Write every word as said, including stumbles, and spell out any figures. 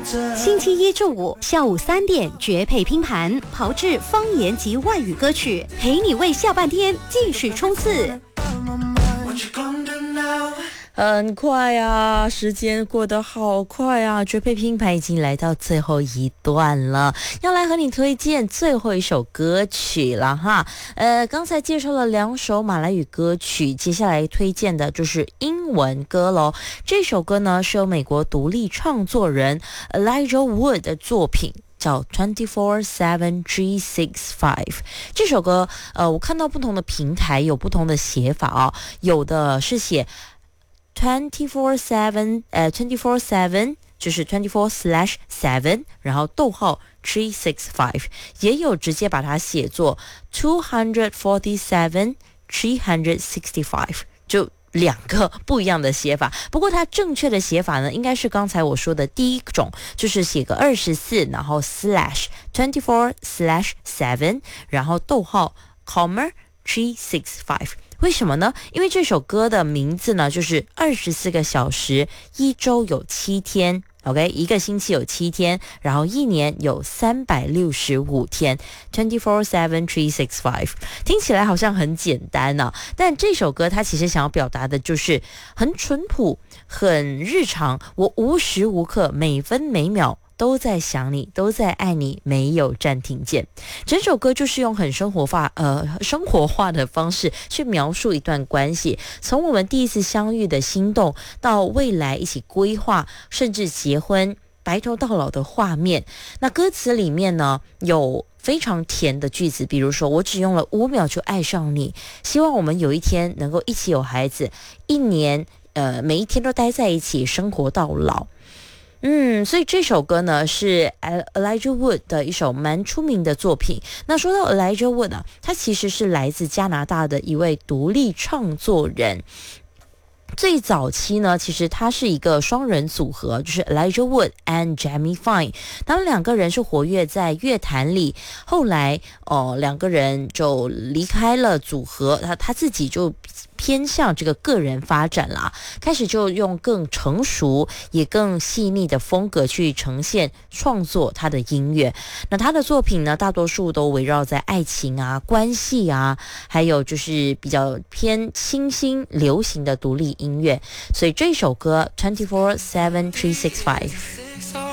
星期一至五下午三点，绝配拼盘，炮制方言及外语歌曲，陪你为下半天继续冲刺。 很快啊，时间过得好快啊，绝配拼盘已经来到最后一段了，要来和你推荐最后一首歌曲了哈。呃，刚才介绍了两首马来语歌曲，接下来推荐的就是英文歌咯。这首歌呢是由美国独立创作人 Elijah Wood 的作品，叫 twenty-four seven three six five。 这首歌呃，我看到不同的平台有不同的写法哦，有的是写twenty-four seven 呃 twenty-four seven 就是 twenty-four slash seven 然后逗号three six five， 也有直接把它写作 two forty-seven three sixty-five， 就两个不一样的写法。不过它正确的写法呢，应该是刚才我说的第一种，就是写个二十四，然后 slash twenty-four slash seven， 然后逗号 comma three six five。为什么呢？因为这首歌的名字呢，就是二十四个小时，一周有七天 ，OK， 一个星期有七天，然后一年有三百六十五天 ，twenty-four seven three six five， 听起来好像很简单呢、啊，但这首歌它其实想要表达的就是很淳朴、很日常，我无时无刻、每分每秒都在想你，都在爱你，没有暂停键。整首歌就是用很生活化呃生活化的方式去描述一段关系，从我们第一次相遇的心动，到未来一起规划，甚至结婚白头到老的画面。那歌词里面呢，有非常甜的句子，比如说我只用了五秒就爱上你，希望我们有一天能够一起有孩子，一年呃每一天都待在一起，生活到老。嗯，所以这首歌呢是 Elijah Wood 的一首蛮出名的作品。那说到 Elijah Wood 啊，他其实是来自加拿大的一位独立创作人。最早期呢，其实他是一个双人组合，就是 Elijah Wood and Jamie Fine， 他们两个人是活跃在乐坛里。后来哦，两个人就离开了组合，他他自己就偏向这个个人发展啦，开始就用更成熟也更细腻的风格去呈现创作他的音乐。那他的作品呢，大多数都围绕在爱情啊、关系啊，还有就是比较偏清新流行的独立音乐。所以这首歌 twenty-four seven three six five